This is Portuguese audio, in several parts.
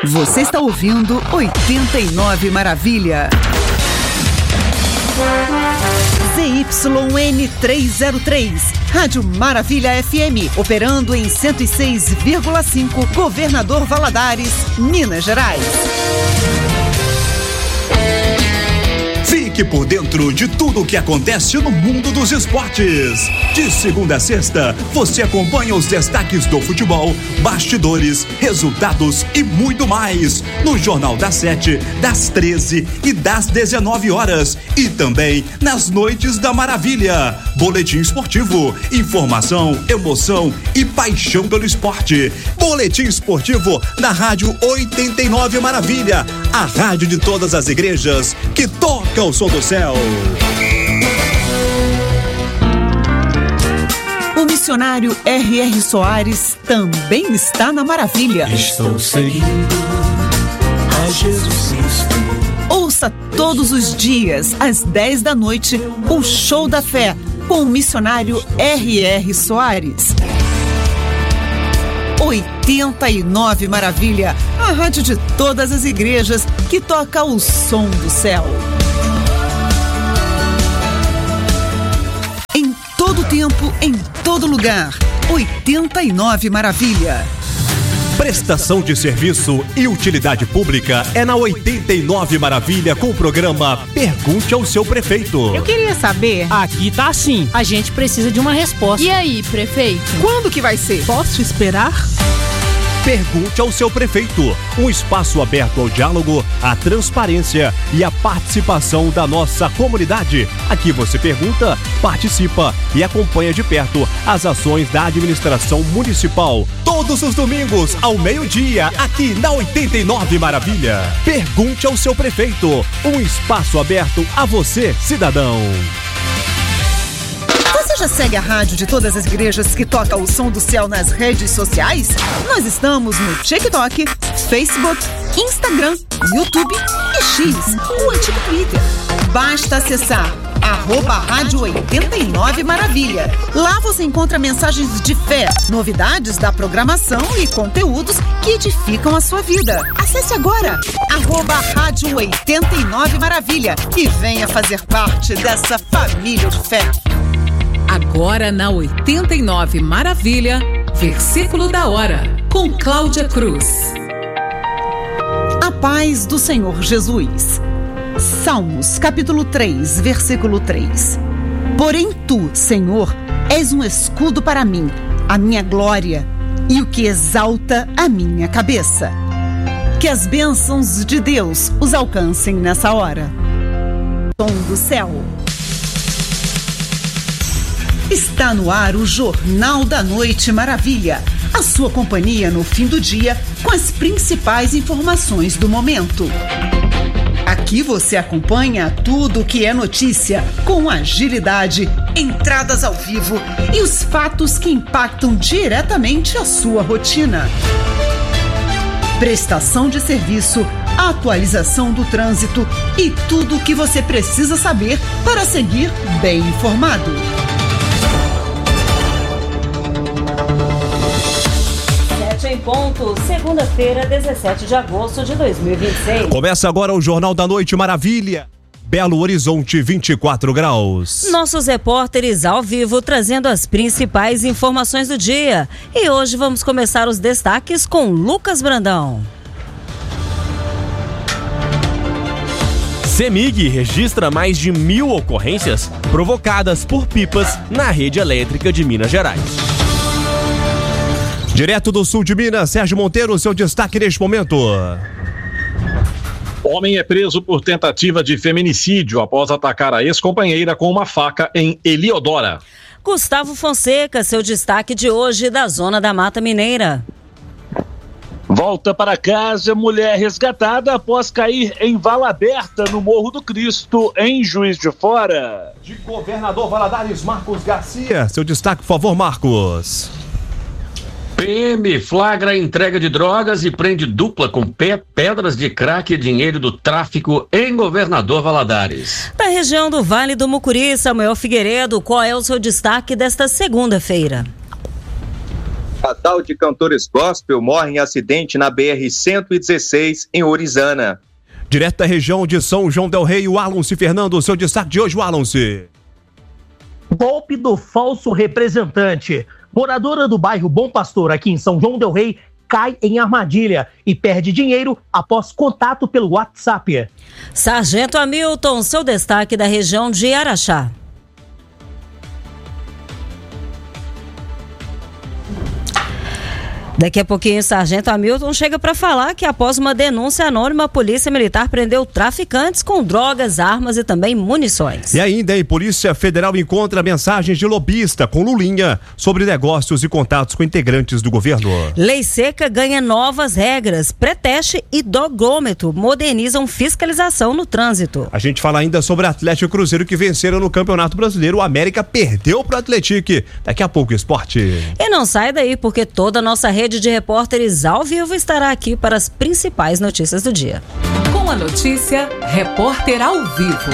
Você está ouvindo 89 Maravilha. ZYN 303, Rádio Maravilha FM, operando em 106,5, Governador Valadares, Minas Gerais. Fique por dentro de tudo o que acontece no mundo dos esportes. De segunda a sexta, você acompanha os destaques do futebol, bastidores, resultados e muito mais no Jornal das 7, das 13 e das 19 horas. E também nas Noites da Maravilha. Boletim esportivo, informação, emoção e paixão pelo esporte. Boletim esportivo na Rádio 89 Maravilha, a rádio de todas as igrejas que toca o som do céu. O missionário R.R. Soares também está na Maravilha. Estou seguindo a Jesus Cristo. Ouça todos os dias, às 10 da noite, o Show da Fé, com o missionário R.R. Soares. 89 Maravilha, a rádio de todas as igrejas que toca o som do céu. Em todo tempo, em todo lugar, 89 Maravilha. Prestação de serviço e utilidade pública é na 89 Maravilha com o programa Pergunte ao Seu Prefeito. Eu queria saber. Aqui tá assim, a gente precisa de uma resposta. E aí, prefeito? Quando que vai ser? Posso esperar? Pergunte ao Seu Prefeito, um espaço aberto ao diálogo, à transparência e à participação da nossa comunidade. Aqui você pergunta, participa e acompanha de perto as ações da administração municipal. Todos os domingos, ao meio-dia, aqui na 89 Maravilha. Pergunte ao Seu Prefeito, um espaço aberto a você, cidadão. Você já segue a rádio de todas as igrejas que toca o som do céu nas redes sociais? Nós estamos no TikTok, Facebook, Instagram, YouTube e X, o antigo Twitter. Basta acessar @Rádio 89 Maravilha. Lá você encontra mensagens de fé, novidades da programação e conteúdos que edificam a sua vida. Acesse agora @Rádio 89 Maravilha e venha fazer parte dessa família de fé. Agora na 89 Maravilha, versículo da hora, com Cláudia Cruz. A paz do Senhor Jesus. Salmos, capítulo 3, versículo 3. Porém tu, Senhor, és um escudo para mim, a minha glória e o que exalta a minha cabeça. Que as bênçãos de Deus os alcancem nessa hora. Som do céu. Está no ar o Jornal da Noite Maravilha, a sua companhia no fim do dia com as principais informações do momento. Aqui você acompanha tudo o que é notícia com agilidade, entradas ao vivo e os fatos que impactam diretamente a sua rotina. Prestação de serviço, atualização do trânsito e tudo o que você precisa saber para seguir bem informado. Em ponto, segunda-feira, 17 de agosto de 2026. Começa agora o Jornal da Noite Maravilha. Belo Horizonte, 24 graus. Nossos repórteres ao vivo trazendo as principais informações do dia. E hoje vamos começar os destaques com Lucas Brandão. CEMIG registra mais de 1.000 ocorrências provocadas por pipas na rede elétrica de Minas Gerais. Direto do sul de Minas, Sérgio Monteiro, seu destaque neste momento. Homem é preso por tentativa de feminicídio após atacar a ex-companheira com uma faca em Heliodora. Gustavo Fonseca, seu destaque de hoje da Zona da Mata Mineira. Volta para casa, mulher resgatada após cair em vala aberta no Morro do Cristo, em Juiz de Fora. De Governador Valadares, Marcos Garcia, seu destaque, por favor, Marcos. PM flagra a entrega de drogas e prende dupla com pedras de crack e dinheiro do tráfico em Governador Valadares. Da região do Vale do Mucuri, Samuel Figueiredo, qual é o seu destaque desta segunda-feira? Casal de cantores gospel morre em acidente na BR-116 em Orizana. Direto da região de São João del Rei, o Alonce Fernando, seu destaque de hoje, o Alonce. Golpe do falso representante. Moradora do bairro Bom Pastor, aqui em São João del Rei, cai em armadilha e perde dinheiro após contato pelo WhatsApp. Sargento Hamilton, seu destaque da região de Araxá. Daqui a pouquinho, o Sargento Hamilton chega para falar que após uma denúncia anônima, a Polícia Militar prendeu traficantes com drogas, armas e também munições. E ainda, a Polícia Federal encontra mensagens de lobista com Lulinha sobre negócios e contatos com integrantes do governo. Lei seca ganha novas regras. Pré-teste e dogômetro modernizam fiscalização no trânsito. A gente fala ainda sobre Atlético e Cruzeiro que venceram no Campeonato Brasileiro. O América perdeu para o Atlético. Daqui a pouco, esporte. E não sai daí, porque toda a nossa rede de repórteres ao vivo estará aqui para as principais notícias do dia. Com a notícia, Repórter ao Vivo.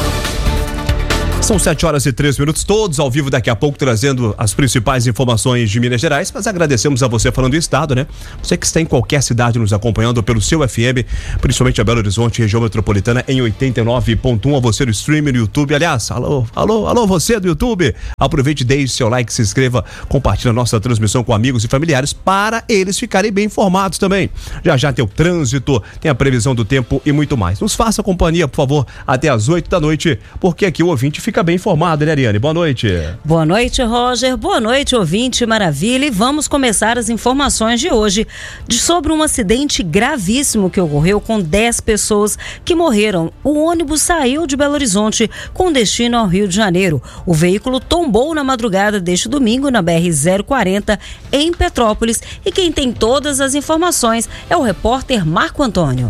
São 7h03, todos ao vivo daqui a pouco, trazendo as principais informações de Minas Gerais, mas agradecemos a você falando do estado, né? Você que está em qualquer cidade nos acompanhando pelo seu FM, principalmente a Belo Horizonte, região metropolitana, em 89.1, a você do streaming no YouTube. Aliás, alô você do YouTube, aproveite, deixe seu like, se inscreva, compartilhe a nossa transmissão com amigos e familiares para eles ficarem bem informados também. Já tem o trânsito, tem a previsão do tempo e muito mais. Nos faça companhia, por favor, até às 8 da noite, porque aqui o ouvinte fica bem informado, né, Ariane? Boa noite. Boa noite, Roger. Boa noite, ouvinte maravilha. E vamos começar as informações de hoje sobre um acidente gravíssimo que ocorreu com 10 pessoas que morreram. O ônibus saiu de Belo Horizonte com destino ao Rio de Janeiro. O veículo tombou na madrugada deste domingo na BR-040 em Petrópolis. E quem tem todas as informações é o repórter Marco Antônio.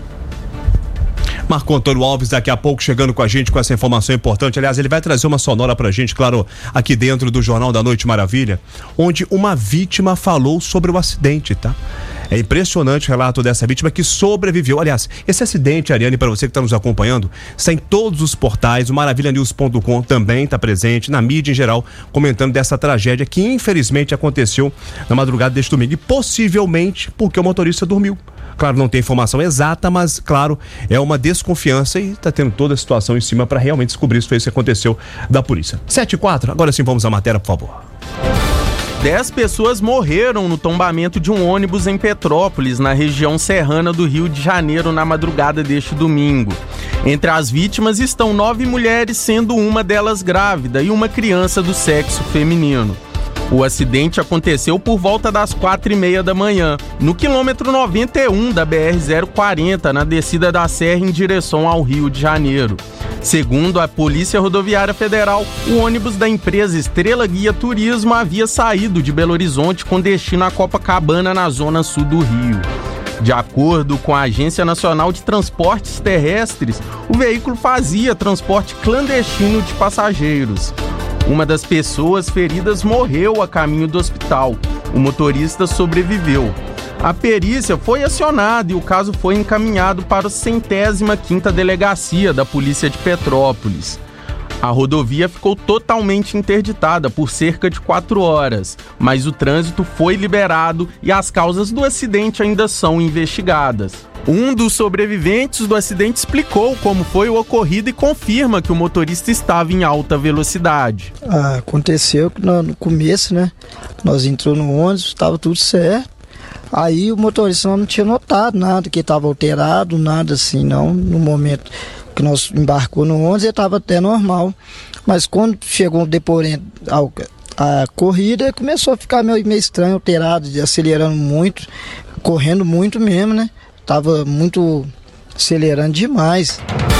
Marco Antônio Alves daqui a pouco chegando com a gente com essa informação importante. Aliás, ele vai trazer uma sonora pra gente, claro, aqui dentro do Jornal da Noite Maravilha, onde uma vítima falou sobre o acidente, tá? É impressionante o relato dessa vítima que sobreviveu. Aliás, esse acidente, Ariane, para você que está nos acompanhando, está em todos os portais. O maravilhanews.com também está presente, na mídia em geral, comentando dessa tragédia que infelizmente aconteceu na madrugada deste domingo. E possivelmente porque o motorista dormiu. Claro, não tem informação exata, mas, claro, é uma desconfiança e está tendo toda a situação em cima para realmente descobrir se foi isso que aconteceu da polícia. 7h04, agora sim vamos à matéria, por favor. 10 pessoas morreram no tombamento de um ônibus em Petrópolis, na região serrana do Rio de Janeiro, na madrugada deste domingo. Entre as vítimas estão 9 mulheres, sendo uma delas grávida, e uma criança do sexo feminino. O acidente aconteceu por volta das 4h30 da manhã, no quilômetro 91 da BR-040, na descida da serra em direção ao Rio de Janeiro. Segundo a Polícia Rodoviária Federal, o ônibus da empresa Estrela Guia Turismo havia saído de Belo Horizonte com destino a Copacabana, na zona sul do Rio. De acordo com a Agência Nacional de Transportes Terrestres, o veículo fazia transporte clandestino de passageiros. Uma das pessoas feridas morreu a caminho do hospital. O motorista sobreviveu. A perícia foi acionada e o caso foi encaminhado para a 105ª Delegacia da Polícia de Petrópolis. A rodovia ficou totalmente interditada por cerca de 4 horas, mas o trânsito foi liberado e as causas do acidente ainda são investigadas. Um dos sobreviventes do acidente explicou como foi o ocorrido e confirma que o motorista estava em alta velocidade. Aconteceu que no começo, né? Nós entramos no ônibus, estava tudo certo. Aí o motorista não tinha notado nada, que estava alterado, nada assim, não. No momento que nós embarcou no ônibus, ele estava até normal. Mas quando chegou o depoente a corrida, começou a ficar meio estranho, alterado, acelerando muito, correndo muito mesmo, né? Tava muito acelerando demais.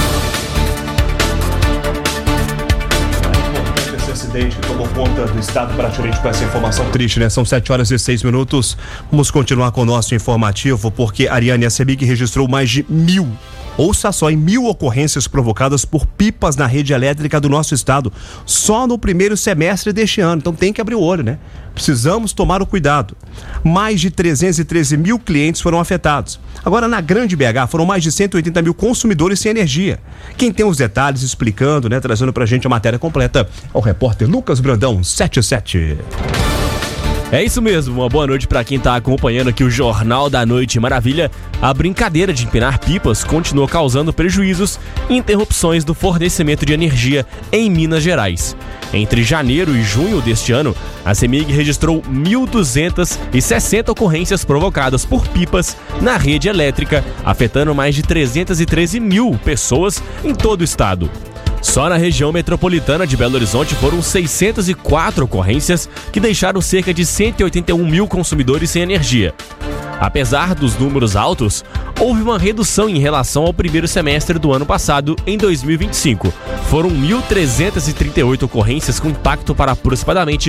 Esse acidente que tomou conta do estado praticamente com essa informação triste, né? São 7h06. Vamos continuar com o nosso informativo, porque a Ariane Semig registrou mais de 1.000, ouça só, em 1.000 ocorrências provocadas por pipas na rede elétrica do nosso estado, só no primeiro semestre deste ano. Então tem que abrir o olho, né? Precisamos tomar o cuidado. Mais de 313 mil clientes foram afetados. Agora, na Grande BH, foram mais de 180 mil consumidores sem energia. Quem tem os detalhes explicando, né, trazendo pra gente a matéria completa, é o repórter Lucas Brandão, 77. É isso mesmo, uma boa noite para quem tá acompanhando aqui o Jornal da Noite Maravilha. A brincadeira de empinar pipas continua causando prejuízos e interrupções do fornecimento de energia em Minas Gerais. Entre janeiro e junho deste ano, a CEMIG registrou 1.260 ocorrências provocadas por pipas na rede elétrica, afetando mais de 313 mil pessoas em todo o estado. Só na região metropolitana de Belo Horizonte foram 604 ocorrências que deixaram cerca de 181 mil consumidores sem energia. Apesar dos números altos, houve uma redução em relação ao primeiro semestre do ano passado, em 2025. Foram 1.338 ocorrências com impacto para aproximadamente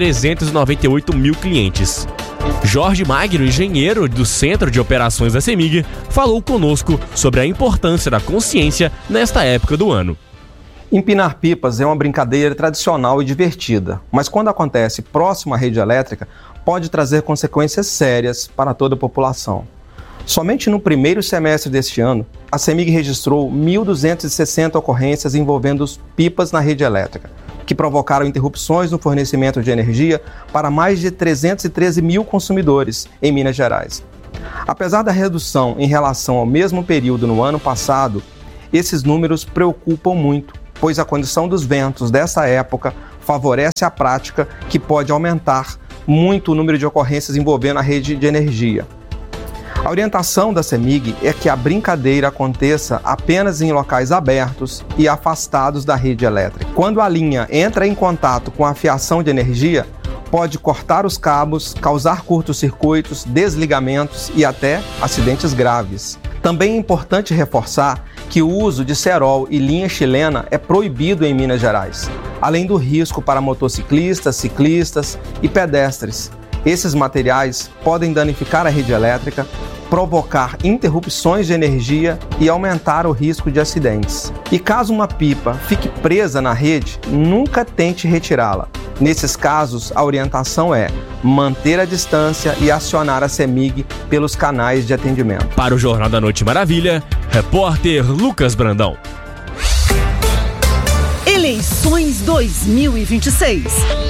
398 mil clientes. Jorge Magno, engenheiro do Centro de Operações da CEMIG, falou conosco sobre a importância da consciência nesta época do ano. Empinar pipas é uma brincadeira tradicional e divertida, mas quando acontece próximo à rede elétrica, pode trazer consequências sérias para toda a população. Somente no primeiro semestre deste ano, a CEMIG registrou 1.260 ocorrências envolvendo pipas na rede elétrica, que provocaram interrupções no fornecimento de energia para mais de 313 mil consumidores em Minas Gerais. Apesar da redução em relação ao mesmo período no ano passado, esses números preocupam muito, pois a condição dos ventos dessa época favorece a prática que pode aumentar muito o número de ocorrências envolvendo a rede de energia. A orientação da CEMIG é que a brincadeira aconteça apenas em locais abertos e afastados da rede elétrica. Quando a linha entra em contato com a fiação de energia, pode cortar os cabos, causar curtos-circuitos, desligamentos e até acidentes graves. Também é importante reforçar que o uso de cerol e linha chilena é proibido em Minas Gerais, além do risco para motociclistas, ciclistas e pedestres. Esses materiais podem danificar a rede elétrica, provocar interrupções de energia e aumentar o risco de acidentes. E caso uma pipa fique presa na rede, nunca tente retirá-la. Nesses casos, a orientação é manter a distância e acionar a CEMIG pelos canais de atendimento. Para o Jornal da Noite Maravilha, repórter Lucas Brandão. Eleições 2026.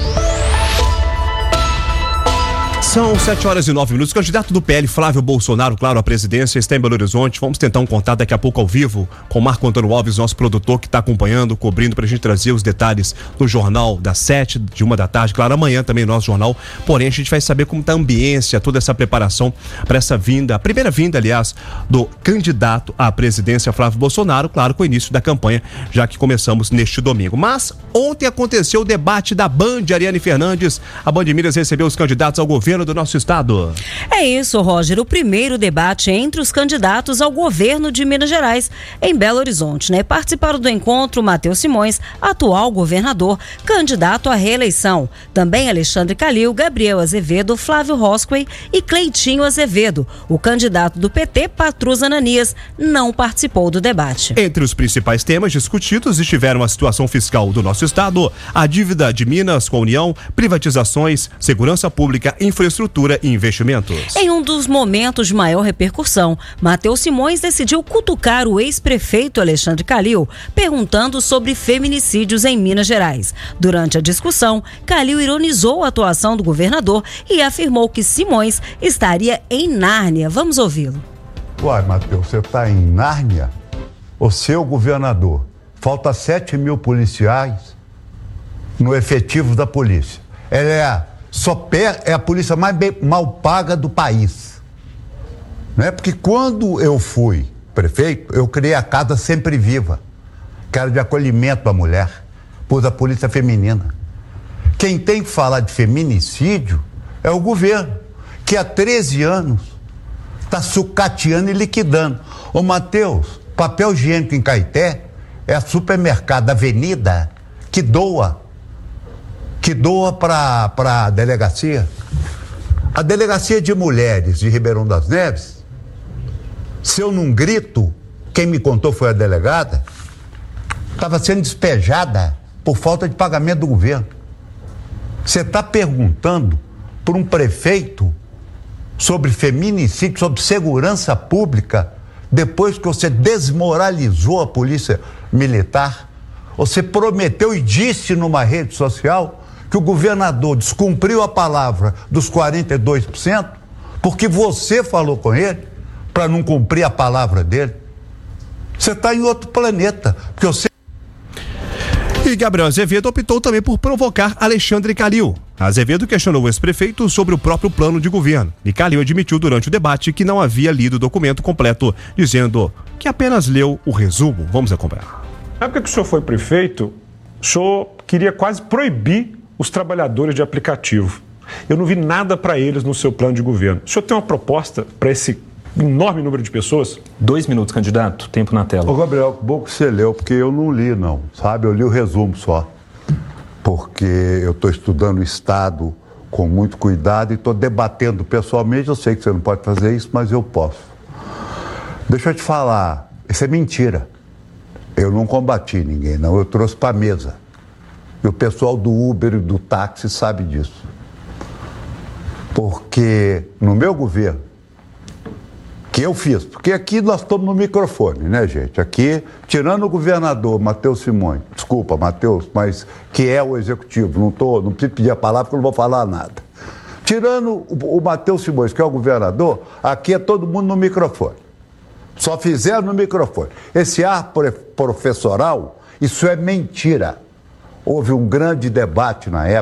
São 7h09. O candidato do PL, Flávio Bolsonaro, claro, à presidência, está em Belo Horizonte. Vamos tentar um contato daqui a pouco ao vivo com o Marco Antônio Alves, nosso produtor, que está acompanhando, cobrindo, para a gente trazer os detalhes no jornal das 7, de 1 da tarde. Claro, amanhã também nosso jornal. Porém, a gente vai saber como está a ambiência, toda essa preparação para essa vinda, a primeira vinda, aliás, do candidato à presidência, Flávio Bolsonaro, claro, com o início da campanha, já que começamos neste domingo. Mas ontem aconteceu o debate da Band. Ariane Fernandes, a Band Minas recebeu os candidatos ao governo do nosso estado. É isso, Roger, o primeiro debate entre os candidatos ao governo de Minas Gerais em Belo Horizonte, né? Participaram do encontro Matheus Simões, atual governador, candidato à reeleição. Também Alexandre Calil, Gabriel Azevedo, Flávio Rosquey e Cleitinho Azevedo. O candidato do PT, Patrus Ananias, não participou do debate. Entre os principais temas discutidos estiveram a situação fiscal do nosso estado, a dívida de Minas com a União, privatizações, segurança pública, infraestrutura e investimentos. Em um dos momentos de maior repercussão, Matheus Simões decidiu cutucar o ex-prefeito Alexandre Calil, perguntando sobre feminicídios em Minas Gerais. Durante a discussão, Calil ironizou a atuação do governador e afirmou que Simões estaria em Nárnia. Vamos ouvi-lo. Uai, Matheus, você está em Nárnia? O seu governador, falta 7 mil policiais no efetivo da polícia. Ela é a polícia mais mal paga do país. Não é? Porque quando eu fui prefeito, eu criei a Casa Sempre Viva, que era de acolhimento à mulher, pus a polícia feminina. Quem tem que falar de feminicídio é o governo, que há 13 anos está sucateando e liquidando. Ô Matheus, papel higiênico em Caeté é supermercado Avenida que doa para a delegacia. A delegacia de mulheres de Ribeirão das Neves, se eu não grito, quem me contou foi a delegada, estava sendo despejada por falta de pagamento do governo. Você está perguntando para um prefeito sobre feminicídio, sobre segurança pública, depois que você desmoralizou a polícia militar? Você prometeu e disse numa rede social que o governador descumpriu a palavra dos 42%, porque você falou com ele para não cumprir a palavra dele? Você está em outro planeta, porque você... E Gabriel Azevedo optou também por provocar Alexandre Calil. Azevedo questionou o ex-prefeito sobre o próprio plano de governo. E Calil admitiu durante o debate que não havia lido o documento completo, dizendo que apenas leu o resumo. Vamos acompanhar. Na época que o senhor foi prefeito, o senhor queria quase proibir os trabalhadores de aplicativo. Eu não vi nada para eles no seu plano de governo. O senhor tem uma proposta para esse enorme número de pessoas? 2 minutos, candidato. Tempo na tela. Ô, Gabriel, que bom que você leu, porque eu não li, não. Sabe? Eu li o resumo só. Porque eu estou estudando o Estado com muito cuidado e estou debatendo pessoalmente. Eu sei que você não pode fazer isso, mas eu posso. Deixa eu te falar. Isso é mentira. Eu não combati ninguém, não. Eu trouxe para a mesa. E o pessoal do Uber e do táxi sabe disso. Porque no meu governo, que eu fiz, porque aqui nós estamos no microfone, né, gente? Aqui, tirando o governador Matheus Simões, desculpa, Matheus, mas que é o executivo, não preciso pedir a palavra porque eu não vou falar nada. Tirando o Matheus Simões, que é o governador, aqui é todo mundo no microfone. Só fizeram no microfone. Esse ar professoral, isso é mentira. Houve um grande debate na época.